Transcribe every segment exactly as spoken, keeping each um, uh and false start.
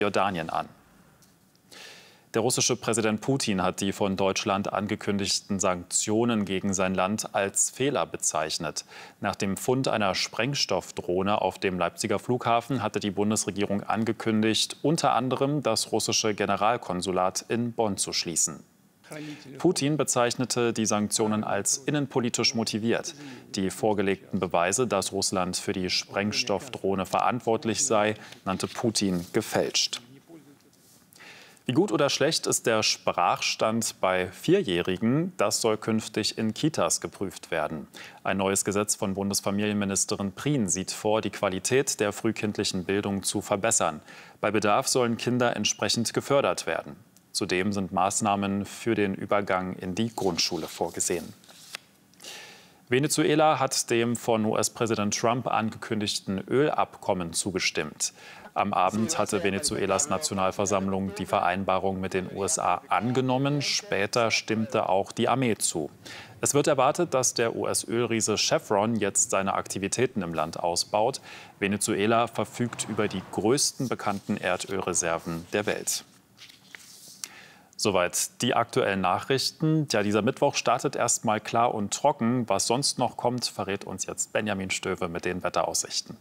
Jordanien an. Der russische Präsident Putin hat die von Deutschland angekündigten Sanktionen gegen sein Land als Fehler bezeichnet. Nach dem Fund einer Sprengstoffdrohne auf dem Leipziger Flughafen hatte die Bundesregierung angekündigt, unter anderem das russische Generalkonsulat in Bonn zu schließen. Putin bezeichnete die Sanktionen als innenpolitisch motiviert. Die vorgelegten Beweise, dass Russland für die Sprengstoffdrohne verantwortlich sei, nannte Putin gefälscht. Wie gut oder schlecht ist der Sprachstand bei Vierjährigen? Das soll künftig in Kitas geprüft werden. Ein neues Gesetz von Bundesfamilienministerin Prien sieht vor, die Qualität der frühkindlichen Bildung zu verbessern. Bei Bedarf sollen Kinder entsprechend gefördert werden. Zudem sind Maßnahmen für den Übergang in die Grundschule vorgesehen. Venezuela hat dem von U S-Präsident Trump angekündigten Ölabkommen zugestimmt. Am Abend hatte Venezuelas Nationalversammlung die Vereinbarung mit den U S A angenommen. Später stimmte auch die Armee zu. Es wird erwartet, dass der U S-Ölriese Chevron jetzt seine Aktivitäten im Land ausbaut. Venezuela verfügt über die größten bekannten Erdölreserven der Welt. Soweit die aktuellen Nachrichten. Ja, dieser Mittwoch startet erst mal klar und trocken. Was sonst noch kommt, verrät uns jetzt Benjamin Stöwe mit den Wetteraussichten.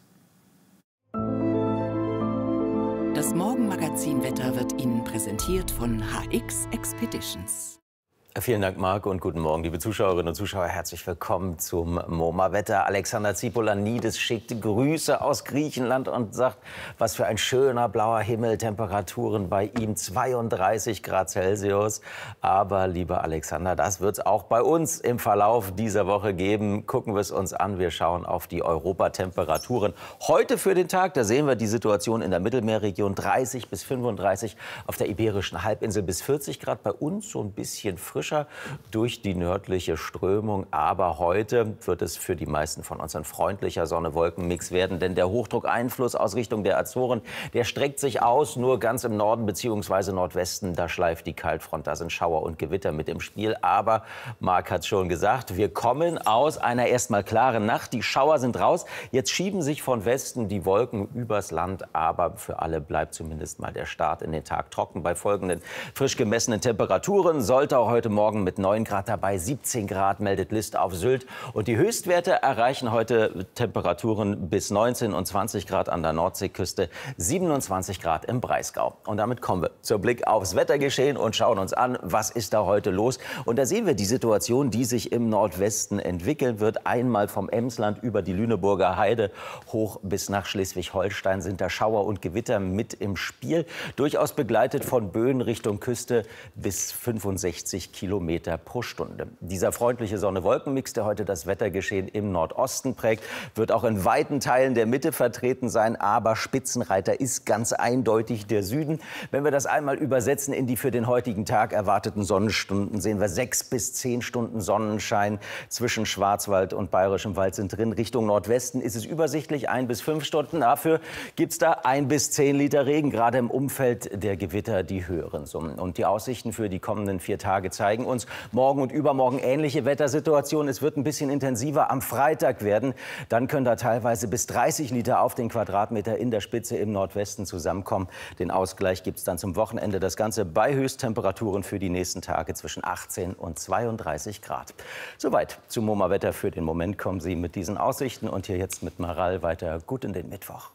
Das Morgenmagazin Wetter wird Ihnen präsentiert von H X Expeditions. Vielen Dank, Marc, und guten Morgen, liebe Zuschauerinnen und Zuschauer. Herzlich willkommen zum MoMA-Wetter. Alexander Tsipolanidis schickt Grüße aus Griechenland und sagt, was für ein schöner blauer Himmel, Temperaturen bei ihm zweiunddreißig Grad Celsius. Aber, lieber Alexander, das wird es auch bei uns im Verlauf dieser Woche geben. Gucken wir es uns an. Wir schauen auf die Europatemperaturen. Heute für den Tag, da sehen wir die Situation in der Mittelmeerregion, dreißig bis fünfunddreißig, auf der Iberischen Halbinsel bis vierzig Grad. Bei uns so ein bisschen frischer durch die nördliche Strömung. Aber heute wird es für die meisten von uns ein freundlicher Sonne-Wolken-Mix werden, denn der Hochdruckeinfluss aus Richtung der Azoren, der streckt sich aus, nur ganz im Norden bzw. Nordwesten, da schleift die Kaltfront, da sind Schauer und Gewitter mit im Spiel. Aber Marc hat schon gesagt, wir kommen aus einer erstmal klaren Nacht, die Schauer sind raus, jetzt schieben sich von Westen die Wolken übers Land, aber für alle bleibt zumindest mal der Start in den Tag trocken. Bei folgenden frisch gemessenen Temperaturen sollte auch heute Morgen mit neun Grad dabei, siebzehn Grad meldet List auf Sylt. Und die Höchstwerte erreichen heute Temperaturen bis neunzehn und zwanzig Grad an der Nordseeküste, siebenundzwanzig Grad im Breisgau. Und damit kommen wir zur Blick aufs Wettergeschehen und schauen uns an, was ist da heute los. Und da sehen wir die Situation, die sich im Nordwesten entwickeln wird. Einmal vom Emsland über die Lüneburger Heide hoch bis nach Schleswig-Holstein sind da Schauer und Gewitter mit im Spiel. Durchaus begleitet von Böen Richtung Küste bis fünfundsechzig Kilometer pro Stunde. Dieser freundliche Sonne-Wolken-Mix, der heute das Wettergeschehen im Nordosten prägt, wird auch in weiten Teilen der Mitte vertreten sein. Aber Spitzenreiter ist ganz eindeutig der Süden. Wenn wir das einmal übersetzen in die für den heutigen Tag erwarteten Sonnenstunden, sehen wir sechs bis zehn Stunden Sonnenschein. Zwischen Schwarzwald und Bayerischem Wald sind drin. Richtung Nordwesten ist es übersichtlich, ein bis fünf Stunden. Dafür gibt es da ein bis zehn Liter Regen, gerade im Umfeld der Gewitter die höheren Summen. Und die Aussichten für die kommenden vier Tage zeigen uns morgen und übermorgen ähnliche Wettersituationen. Es wird ein bisschen intensiver am Freitag werden. Dann können da teilweise bis dreißig Liter auf den Quadratmeter in der Spitze im Nordwesten zusammenkommen. Den Ausgleich gibt es dann zum Wochenende. Das Ganze bei Höchsttemperaturen für die nächsten Tage zwischen achtzehn und zweiunddreißig Grad. Soweit zum MoMA-Wetter für den Moment. Kommen Sie mit diesen Aussichten und hier jetzt mit Maral weiter gut in den Mittwoch.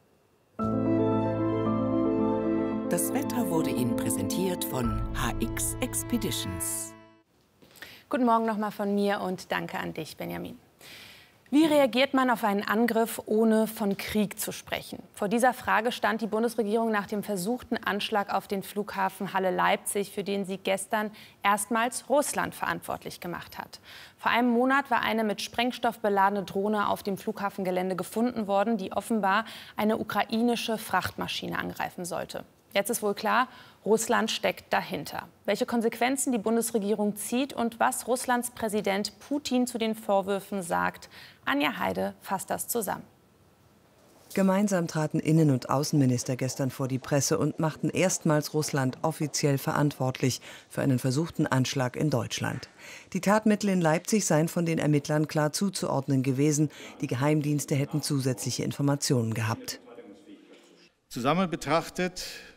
Das Wetter wurde Ihnen präsentiert von H X Expeditions. Guten Morgen nochmal von mir und danke an dich, Benjamin. Wie reagiert man auf einen Angriff, ohne von Krieg zu sprechen? Vor dieser Frage stand die Bundesregierung nach dem versuchten Anschlag auf den Flughafen Halle-Leipzig, für den sie gestern erstmals Russland verantwortlich gemacht hat. Vor einem Monat war eine mit Sprengstoff beladene Drohne auf dem Flughafengelände gefunden worden, die offenbar eine ukrainische Frachtmaschine angreifen sollte. Jetzt ist wohl klar, Russland steckt dahinter. Welche Konsequenzen die Bundesregierung zieht und was Russlands Präsident Putin zu den Vorwürfen sagt, Anja Heide fasst das zusammen. Gemeinsam traten Innen- und Außenminister gestern vor die Presse und machten erstmals Russland offiziell verantwortlich für einen versuchten Anschlag in Deutschland. Die Tatmittel in Leipzig seien von den Ermittlern klar zuzuordnen gewesen. Die Geheimdienste hätten zusätzliche Informationen gehabt. Zusammen betrachtet